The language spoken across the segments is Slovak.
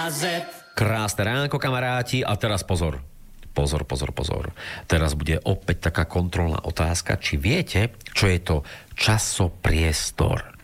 Krásne ránko, kamaráti, a teraz pozor. Pozor. Teraz bude opäť taká kontrolná otázka, či viete, čo je to časopriestor.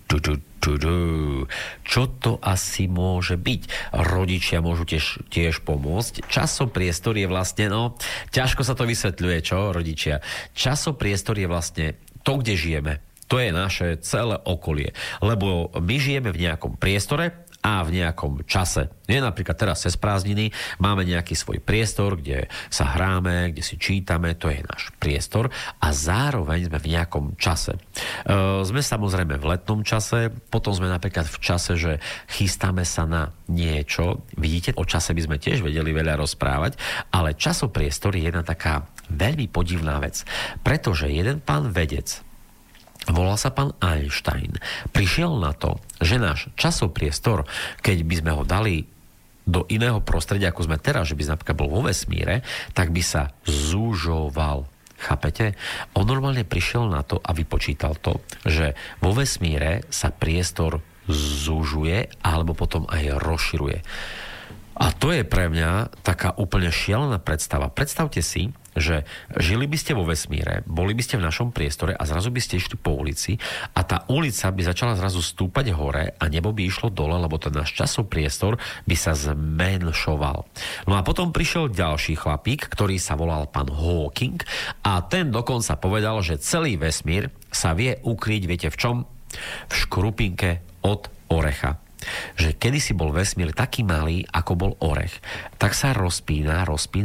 Čo to asi môže byť? Rodičia môžu tiež pomôcť. Časopriestor je vlastne, ťažko sa to vysvetľuje, čo, rodičia? Časopriestor je vlastne to, kde žijeme. To je naše celé okolie. Lebo my žijeme v nejakom priestore a v nejakom čase. Nie, napríklad teraz cez prázdniny máme nejaký svoj priestor, kde sa hráme, kde si čítame, to je náš priestor a zároveň sme v nejakom čase. Sme samozrejme v letnom čase, potom sme napríklad v čase, že chystáme sa na niečo. Vidíte, o čase by sme tiež vedeli veľa rozprávať, ale časopriestor je jedna taká veľmi podivná vec, pretože jeden pán vedec, volal sa pán Einstein, prišiel na to, že náš časopriestor, keď by sme ho dali do iného prostredia, ako sme teraz, že by napríklad bol vo vesmíre, tak by sa zúžoval. Chápete? On normálne prišiel na to a vypočítal to, že vo vesmíre sa priestor zúžuje alebo potom aj rozširuje. A to je pre mňa taká úplne šialená predstava. Predstavte si, že žili by ste vo vesmíre, boli by ste v našom priestore a zrazu by ste išli po ulici a tá ulica by začala zrazu stúpať hore a nebo by išlo dole, lebo ten náš časopriestor by sa zmenšoval. No a potom prišiel ďalší chlapík, ktorý sa volal pán Hawking a ten dokonca povedal, že celý vesmír sa vie ukryť, viete v čom? V škrupinke od orecha. Že kedysi bol vesmír taký malý, ako bol orech, tak sa rozpína,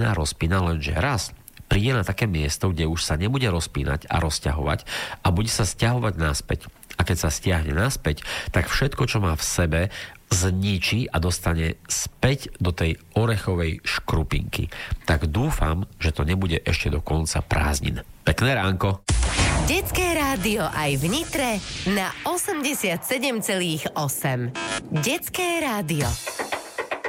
lenže raz príde na také miesto, kde už sa nebude rozpínať a rozťahovať a bude sa sťahovať naspäť. A keď sa stiahne naspäť, tak všetko, čo má v sebe, zničí a dostane späť do tej orechovej škrupinky. Tak dúfam, že to nebude ešte do konca prázdnin. Pekné ránko. Detské rádio aj v Nitre na 87,8. Detské rádio.